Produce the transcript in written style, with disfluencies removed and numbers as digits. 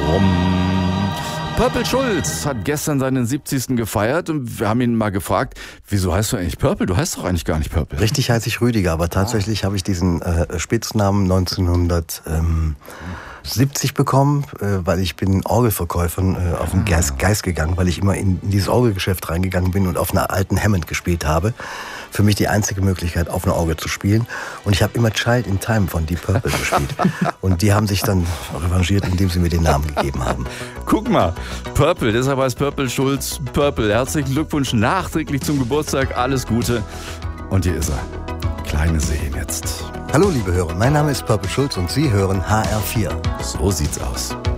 Purple Schulz hat gestern seinen 70. gefeiert und wir haben ihn mal gefragt, wieso heißt du eigentlich Purple? Du heißt doch eigentlich gar nicht Purple. Richtig heiße ich Rüdiger, aber tatsächlich habe ich diesen Spitznamen 1970 bekommen, weil ich bin Orgelverkäufern auf den Geist gegangen, weil ich immer in dieses Orgelgeschäft reingegangen bin und auf einer alten Hammond gespielt habe. Für mich die einzige Möglichkeit, auf einer Orgel zu spielen. Und ich habe immer Child in Time von Deep Purple gespielt. Und die haben sich dann revanchiert, indem sie mir den Namen gegeben haben. Guck mal, Purple, deshalb heißt Purple Schulz Purple. Herzlichen Glückwunsch nachträglich zum Geburtstag, alles Gute. Und hier ist er, Kleine Seen jetzt. Hallo liebe Hörer, mein Name ist Purple Schulz und Sie hören HR4. So sieht's aus.